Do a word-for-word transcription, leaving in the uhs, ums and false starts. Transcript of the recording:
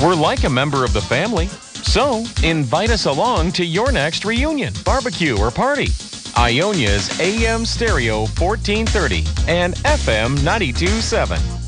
We're like a member of the family. So, invite us along to your next reunion, barbecue, or party. Ionia's A M Stereo fourteen thirty and F M ninety-two point seven.